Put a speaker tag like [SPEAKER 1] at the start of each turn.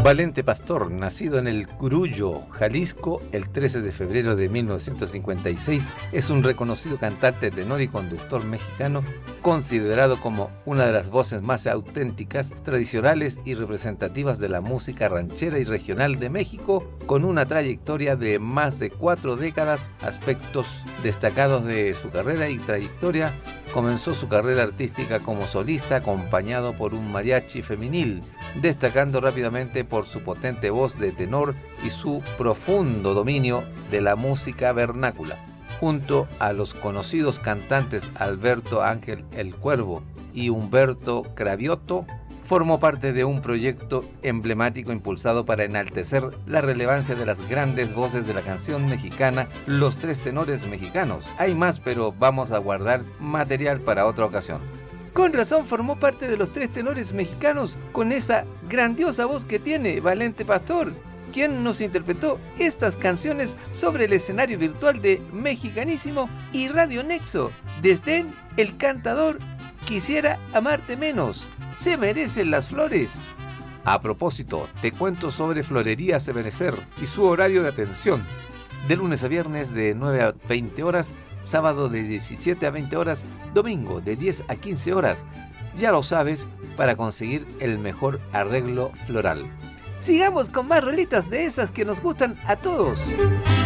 [SPEAKER 1] Valente Pastor, nacido en el Curullo, Jalisco, el 13 de febrero de 1956, es un reconocido cantante, tenor y conductor mexicano, considerado como una de las voces más auténticas, tradicionales y representativas de la música ranchera y regional de México, con una trayectoria de más de 4 décadas. Aspectos destacados de su carrera y trayectoria: comenzó su carrera artística como solista acompañado por un mariachi femenil, destacando rápidamente por su potente voz de tenor y su profundo dominio de la música vernácula. Junto a los conocidos cantantes Alberto Ángel El Cuervo y Humberto Cravioto, formó parte de un proyecto emblemático impulsado para enaltecer la relevancia de las grandes voces de la canción mexicana, Los Tres Tenores Mexicanos. Hay más, pero vamos a guardar material para otra ocasión. Con razón formó parte de Los Tres Tenores Mexicanos, con esa grandiosa voz que tiene Valente Pastor, quien nos interpretó estas canciones sobre el escenario virtual de Mexicanísimo y Radio Nexo. Desdén, El Cantador, Quisiera Amarte Menos, Se Merecen las Flores. A propósito, te cuento sobre Florerías Ebenecer y su horario de atención: de lunes a viernes de 9 a 20 horas, sábado de 17 a 20 horas, domingo de 10 a 15 horas. Ya lo sabes, para conseguir el mejor arreglo floral. Sigamos con más rolitas de esas que nos gustan a todos.